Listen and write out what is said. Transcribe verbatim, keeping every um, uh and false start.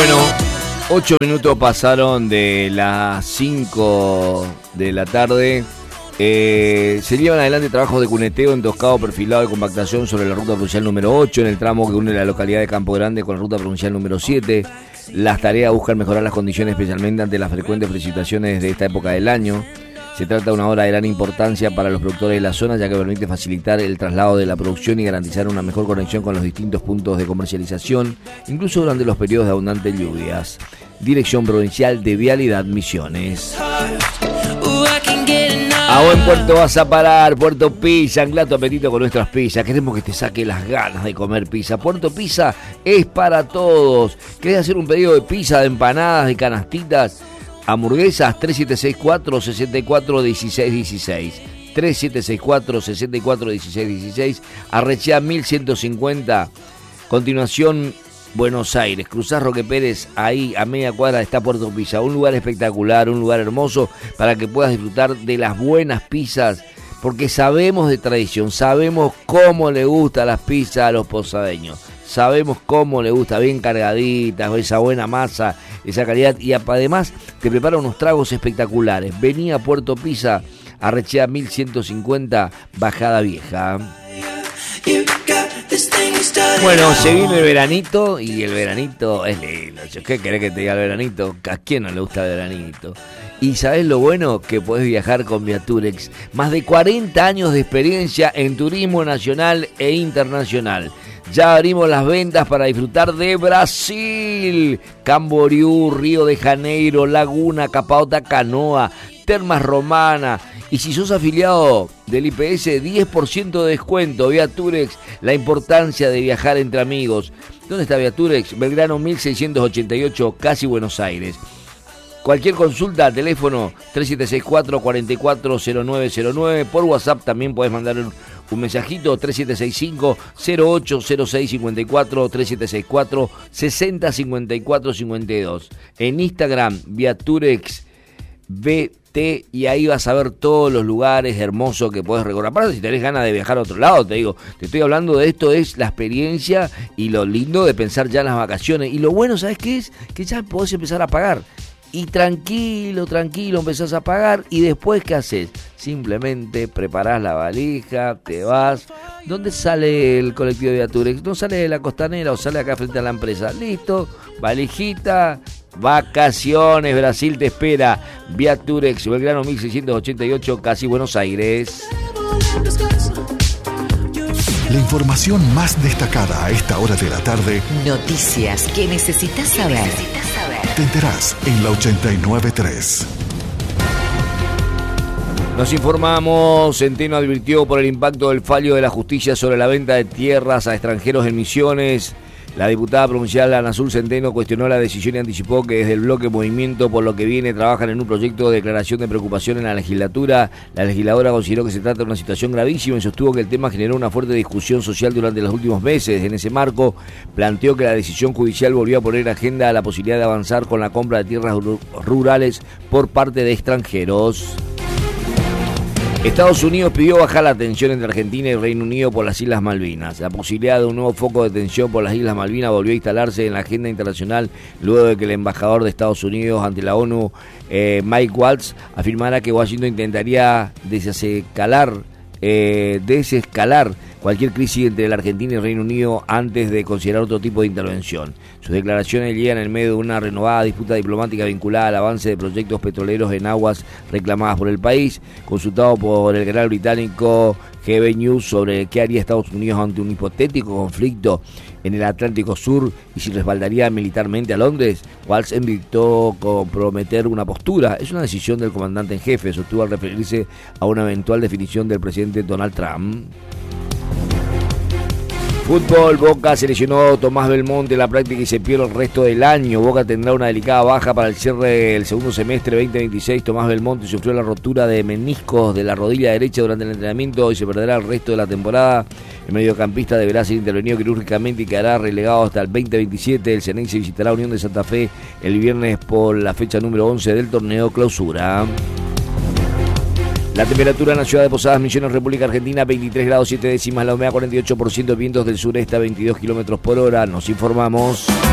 Bueno, ocho minutos pasaron de las cinco de la tarde. Eh, se llevan adelante trabajos de cuneteo, entoscado, perfilado y compactación sobre la ruta provincial número ocho en el tramo que une la localidad de Campo Grande con la ruta provincial número siete. Las tareas buscan mejorar las condiciones, especialmente ante las frecuentes precipitaciones de esta época del año. Se trata de una obra de gran importancia para los productores de la zona, ya que permite facilitar el traslado de la producción y garantizar una mejor conexión con los distintos puntos de comercialización, incluso durante los periodos de abundantes lluvias. Dirección Provincial de Vialidad Misiones. A buen puerto vas a parar, Puerto Pizza, ancla tu apetito con nuestras pizzas. Queremos que te saque las ganas de comer pizza. Puerto Pizza es para todos. ¿Querés hacer un pedido de pizza, de empanadas, de canastitas? Hamburguesas, tres siete seis cuatro, seis cuatro uno seis uno seis. tres siete seis cuatro, seis cuatro uno seis uno seis. Arrechea mil ciento cincuenta. Continuación, Buenos Aires. Cruzás Roque Pérez, ahí a media cuadra está Puerto Pizza. Un lugar espectacular, un lugar hermoso para que puedas disfrutar de las buenas pizzas. Porque sabemos de tradición, sabemos cómo le gustan las pizzas a los posadeños. Sabemos cómo le gusta, bien cargaditas, esa buena masa, esa calidad. Y además te prepara unos tragos espectaculares. Vení a Puerto Pizza, Arrechea mil ciento cincuenta, Bajada Vieja. Bueno, se viene el veranito y el veranito es lindo. ¿Qué querés que te diga el veranito? ¿A quién no le gusta el veranito? Y ¿sabés lo bueno? Que podés viajar con Viaturex. Más de cuarenta años de experiencia en turismo nacional e internacional. Ya abrimos las ventas para disfrutar de Brasil, Camboriú, Río de Janeiro, Laguna, Capaota, Canoa, Termas Romana. Y si sos afiliado del I P S, diez por ciento de descuento. Viaturex, la importancia de viajar entre amigos. ¿Dónde está Viaturex? Belgrano mil seiscientos ochenta y ocho, casi Buenos Aires. Cualquier consulta, teléfono tres siete seis cuatro, cuatro cuatro cero nueve cero nueve. Por WhatsApp también podés mandar un, un mensajito, tres siete seis cinco, cero ocho cero seis cinco cuatro, tres siete seis cuatro, sesenta cincuenta y cuatro cincuenta y dos. En Instagram, Viaturex B T, y ahí vas a ver todos los lugares hermosos que podés recorrer. Aparte, si tenés ganas de viajar a otro lado, te digo, te estoy hablando de esto, es la experiencia y lo lindo de pensar ya en las vacaciones. Y lo bueno, ¿sabes qué es? Que ya podés empezar a pagar. Y tranquilo, tranquilo, empezás a pagar y después, ¿qué haces? Simplemente preparás la valija, te vas. ¿Dónde sale el colectivo de Viaturex? No sale de la Costanera o sale acá frente a la empresa. Listo, valijita, vacaciones, Brasil te espera. Viaturex, Belgrano mil seiscientos ochenta y ocho, casi Buenos Aires. La información más destacada a esta hora de la tarde. Noticias que necesitas saber. Te enterás en la ochenta y nueve punto tres. Nos informamos, Centeno advirtió por el impacto del fallo de la justicia sobre la venta de tierras a extranjeros en Misiones. La diputada provincial Ana Azul Centeno cuestionó la decisión y anticipó que desde el bloque Movimiento por lo que viene trabajan en un proyecto de declaración de preocupación en la legislatura. La legisladora consideró que se trata de una situación gravísima y sostuvo que el tema generó una fuerte discusión social durante los últimos meses. En ese marco, planteó que la decisión judicial volvió a poner agenda a la posibilidad de avanzar con la compra de tierras rurales por parte de extranjeros. Estados Unidos pidió bajar la tensión entre Argentina y Reino Unido por las Islas Malvinas. La posibilidad de un nuevo foco de tensión por las Islas Malvinas volvió a instalarse en la agenda internacional luego de que el embajador de Estados Unidos ante la ONU, eh, Mike Waltz, afirmara que Washington intentaría desescalar, eh, desescalar cualquier crisis entre la Argentina y el Reino Unido antes de considerar otro tipo de intervención. Sus declaraciones llegan en el medio de una renovada disputa diplomática vinculada al avance de proyectos petroleros en aguas reclamadas por el país. Consultado por el canal británico G B News sobre qué haría Estados Unidos ante un hipotético conflicto en el Atlántico Sur y si respaldaría militarmente a Londres, Waltz invitó a comprometer una postura. Es una decisión del comandante en jefe, sostuvo al referirse a una eventual definición del presidente Donald Trump. Fútbol, Boca se lesionó Tomás Belmonte en la práctica y se pierde el resto del año. Boca tendrá una delicada baja para el cierre del segundo semestre veinte veintiséis. Tomás Belmonte sufrió la rotura de meniscos de la rodilla derecha durante el entrenamiento y se perderá el resto de la temporada. El mediocampista deberá ser intervenido quirúrgicamente y quedará relegado hasta el veinte veintisiete. El Ceneice visitará Unión de Santa Fe el viernes por la fecha número once del torneo Clausura. La temperatura en la ciudad de Posadas Misiones, República Argentina, veintitrés grados siete décimas, la humedad cuarenta y ocho por ciento, vientos del sureste a veintidós kilómetros por hora. Nos informamos.